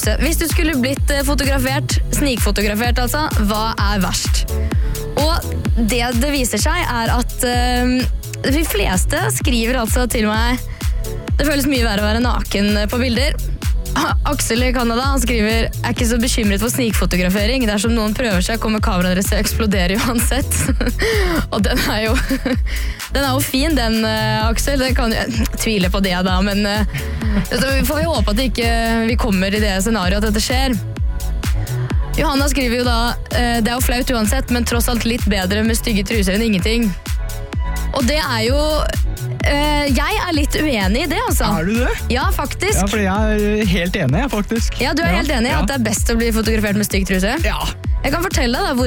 Så hvis du skulle blitt fotografert, snikfotografert altså, hva verst? Og det viser seg at de fleste skriver altså til meg det føles mye verre å være naken på bilder. Aksel i Canada, han skriver ikke så bekymret for snikfotografering. Dersom noen prøver seg, kommer kameraet deres til å eksplodere uansett. Og den er jo fin, den, Aksel. Det kan jeg tvile på det da, men vi får jo håpe at vi kommer i det scenarioet at dette skjer. Johanna skriver jo da det jo flaut uansett, men tross alt litt bedre med stygge truser enn ingenting. Og det jo jeg litt uenig i det, altså. Du det? Ja, faktisk. Ja, for jeg helt enig, faktisk. Ja, du helt enig i at det best å bli fotografert med stygg truse? Ja. Jeg kan fortelle deg